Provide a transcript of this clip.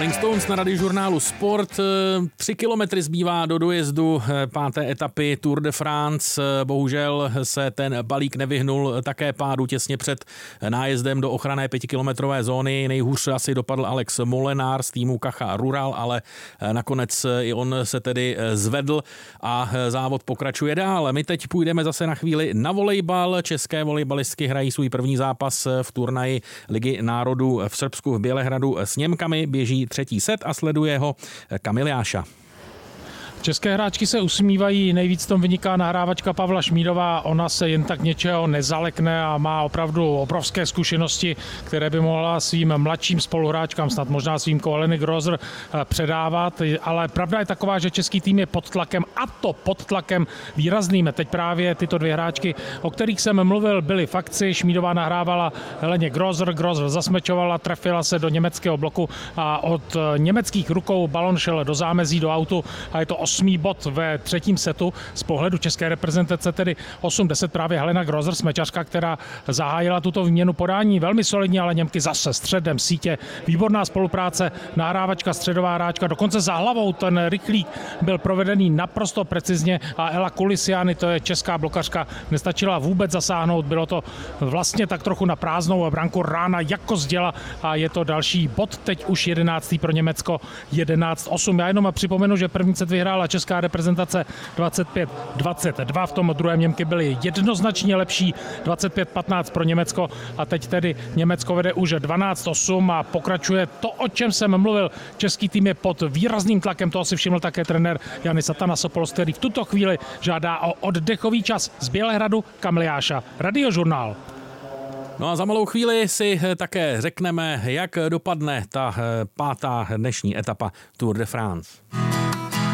Rolling Stones na Radiožurnálu Sport. 3 kilometry zbývá do dojezdu 5. etapy Tour de France. Bohužel se ten balík nevyhnul také pádu těsně před nájezdem do ochranné 5kilometrové zóny. Nejhůř asi dopadl Alex Molenaar z týmu Caja Rural, ale nakonec i on se tedy zvedl a závod pokračuje dál. My teď půjdeme zase na chvíli na volejbal. České volejbalistky hrají svůj první zápas v turnaji Ligy národů v Srbsku v Bělehradu s Němkami. Běží třetí set a sleduje ho Kamil Jáša. České hráčky se usmívají, nejvíc tom vyniká nahrávačka Pavla Šmídová, ona se jen tak něčeho nezalekne a má opravdu obrovské zkušenosti, které by mohla svým mladším spoluhráčkám, snad možná svým Aleny Grozer, předávat, ale pravda je taková, že český tým je pod tlakem a to pod tlakem výrazným. Teď právě tyto dvě hráčky, o kterých jsem mluvil, byly v akci, Šmídová nahrávala Heleně Grozer zasmečovala, trefila se do německého bloku a od německých rukou balon šel do zámezí, do autu a je to 8. bod ve třetím setu. Z pohledu české reprezentace tedy 8-10 právě Helena Grozer, smečařka, která zahájila tuto výměnu podání velmi solidně, ale Němky zase středem sítě. Výborná spolupráce, nahrávačka, středová hráčka, dokonce za hlavou ten rychlík byl provedený naprosto precizně a Ela Kulisiany, to je česká blokařka, nestačila vůbec zasáhnout, bylo to vlastně tak trochu na prázdnou branku rána jako z děla a je to další bod, teď už 11. pro Německo, 11-8. Já jenom připomenu, že první set vyhrála česká reprezentace 25-22, v tom druhém Němky byly jednoznačně lepší, 25-15 pro Německo a teď tedy Německo vede už 12-8 a pokračuje to, o čem jsem mluvil. Český tým je pod výrazným tlakem, toho si všiml také trenér Janis Atanasopoulos, který v tuto chvíli žádá o oddechový čas. Z Bělehradu Kamil Jáša, Radiožurnál. No a za malou chvíli si také řekneme, jak dopadne ta 5. dnešní etapa Tour de France.